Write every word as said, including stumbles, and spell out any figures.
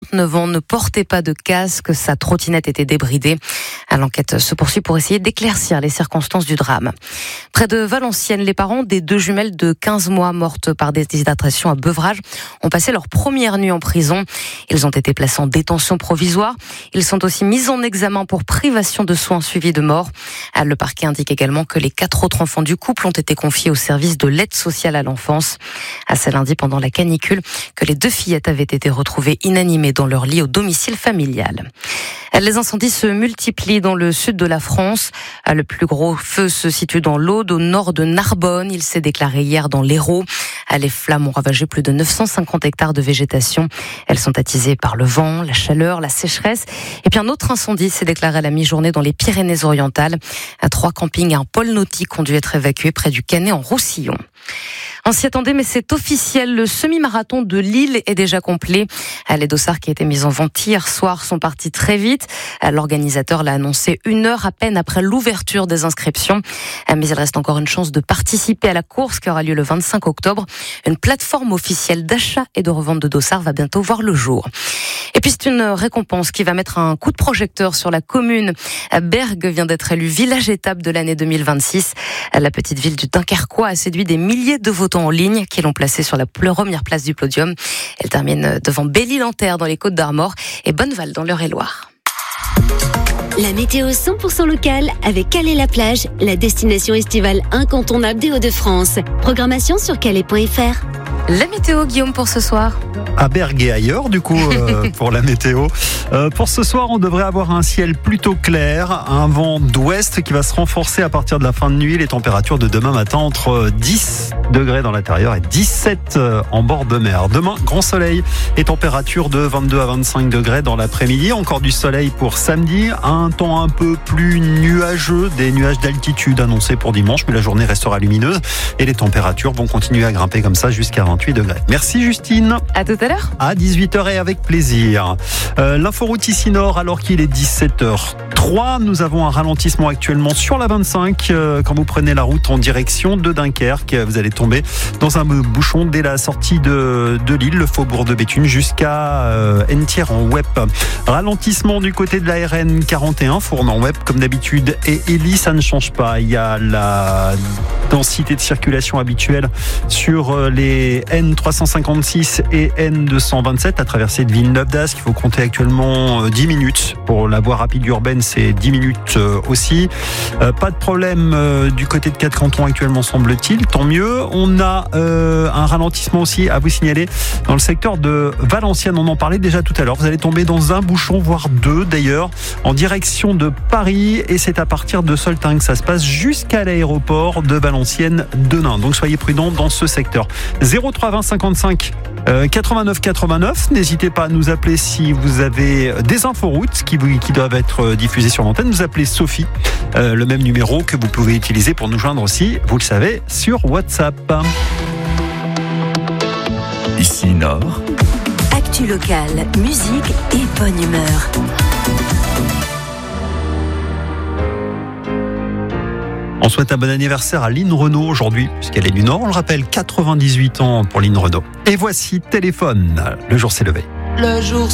vingt-neuf ans, ne portait pas de casque. Sa trottinette était débridée. L'enquête se poursuit pour essayer d'éclaircir les circonstances du drame. Près de Valenciennes, les parents des deux jumelles de quinze mois mortes par déshydratation à Beuvrages ont passé leur première nuit en prison. Ils ont été placés en détention provisoire. Ils sont aussi mis en examen pour privation de soins suivis de mort. Le parquet indique également que les quatre autres enfants du couple ont été confiés au service de l'aide sociale à l'enfance. C'est lundi, pendant la canicule, que les deux fillettes avaient été retrouvées inanimées dans leur lit au domicile familial. Les incendies se multiplient dans le sud de la France. Le plus gros feu se situe dans l'Aude, au nord de Narbonne. Il s'est déclaré hier dans l'Hérault. Les flammes ont ravagé plus de neuf cent cinquante hectares de végétation. Elles sont attisées par le vent, la chaleur, la sécheresse. Et puis un autre incendie s'est déclaré à la mi-journée dans les Pyrénées-Orientales. Trois campings et un pôle nautique ont dû être évacués près du Canet en Roussillon. On s'y attendait, mais c'est officiel. Le semi-marathon de Lille est déjà complet. Les dossards qui étaient mis en vente hier soir sont partis très vite. L'organisateur l'a annoncé une heure à peine après l'ouverture des inscriptions. Mais il reste encore une chance de participer à la course qui aura lieu le vingt-cinq octobre. Une plateforme officielle d'achat et de revente de dossards va bientôt voir le jour. Et puis c'est une récompense qui va mettre un coup de projecteur sur la commune. Bergues vient d'être élue village étape de l'année deux mille vingt-six. La petite ville du Dunkerquois a séduit des milliers de votants en ligne qui l'ont placée sur la première place du podium. Elle termine devant Belle-Île-en-Terre dans les Côtes-d'Armor et Bonneval dans l'Eure-et-Loir. La météo cent pour cent locale avec Calais-la-Plage, la destination estivale incontournable des Hauts-de-France. Programmation sur calais point f r. La météo, Guillaume, pour ce soir. À Bergues et ailleurs, du coup, euh, pour la météo. Euh, pour ce soir, on devrait avoir un ciel plutôt clair, un vent d'ouest qui va se renforcer à partir de la fin de nuit. Les températures de demain matin entre dix degrés dans l'intérieur et dix-sept en bord de mer. Demain, grand soleil et température de vingt-deux à vingt-cinq degrés dans l'après-midi. Encore du soleil pour samedi. Un temps un peu plus nuageux, des nuages d'altitude annoncés pour dimanche, mais la journée restera lumineuse et les températures vont continuer à grimper comme ça jusqu'à vingt-huit degrés. Merci Justine. À tout à l'heure. À dix-huit heures et avec plaisir. Euh, L'inforoute ici nord, alors qu'il est dix-sept heures trois, nous avons un ralentissement actuellement sur la vingt-cinq. Euh, quand vous prenez la route en direction de Dunkerque, vous allez tomber dans un bouchon dès la sortie de, de Lille, le faubourg de Béthune, jusqu'à euh, Entière en Wep. Ralentissement du côté de la R N quarante et un, Fournes en Wep, comme d'habitude, et Élie, ça ne change pas. Il y a la densité de circulation habituelle sur les N trois cent cinquante-six et N deux cent vingt-sept à traversée de Villeneuve-d'Ascq. Il faut compter actuellement dix minutes. Pour la voie rapide urbaine, c'est dix minutes aussi. Pas de problème du côté de Quatre-Cantons actuellement, semble-t-il. Tant mieux. On a euh, un ralentissement aussi à vous signaler dans le secteur de Valenciennes. On en parlait déjà tout à l'heure. Vous allez tomber dans un bouchon, voire deux d'ailleurs, en direction de Paris. Et c'est à partir de Solting que ça se passe jusqu'à l'aéroport de Valenciennes-Denain. Donc soyez prudents dans ce secteur. zéro trois vingt cinquante-cinq Euh, quatre-vingt-neuf quatre-vingt-neuf. N'hésitez pas à nous appeler si vous avez des inforoutes qui, qui doivent être diffusées sur l'antenne. Nous appelez Sophie, euh, le même numéro que vous pouvez utiliser pour nous joindre aussi, vous le savez, sur WhatsApp. Ici Nord. Actu locale, musique et bonne humeur. On souhaite un bon anniversaire à Lynn Renaud aujourd'hui, puisqu'elle est du Nord. On le rappelle, quatre-vingt-dix-huit ans pour Lynn Renaud. Et voici Téléphone. Le jour s'est levé. Le jour